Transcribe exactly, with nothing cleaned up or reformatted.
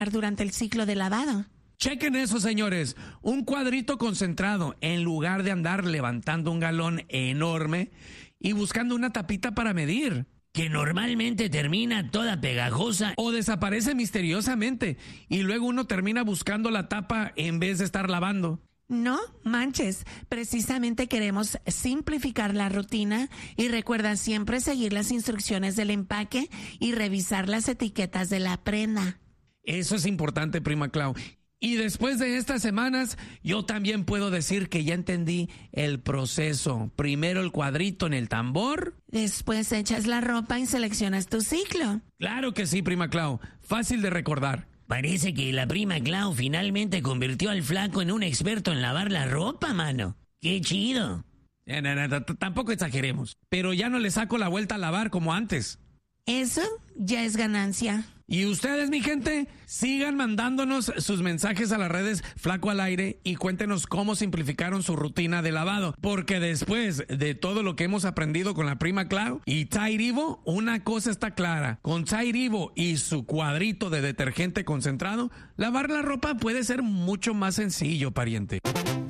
durante el ciclo de lavado. Chequen eso, señores. Un cuadrito concentrado en lugar de andar levantando un galón enorme y buscando una tapita para medir, que normalmente termina toda pegajosa o desaparece misteriosamente y luego uno termina buscando la tapa en vez de estar lavando. No manches, precisamente queremos simplificar la rutina y recuerda siempre seguir las instrucciones del empaque y revisar las etiquetas de la prenda. Eso es importante, prima Clau. Y después de estas semanas, yo también puedo decir que ya entendí el proceso. Primero el cuadrito en el tambor. Después echas la ropa y seleccionas tu ciclo. Claro que sí, prima Clau. Fácil de recordar. Parece que la prima Clau finalmente convirtió al flaco en un experto en lavar la ropa, mano. ¡Qué chido! Eh, no, no, no, tampoco exageremos. Pero ya no le saco la vuelta a lavar como antes. Eso ya es ganancia. Y ustedes, mi gente, sigan mandándonos sus mensajes a las redes Flaco al Aire y cuéntenos cómo simplificaron su rutina de lavado. Porque después de todo lo que hemos aprendido con la prima Clau y Tide Evo, una cosa está clara. Con Tide Evo y su cuadrito de detergente concentrado, lavar la ropa puede ser mucho más sencillo, pariente.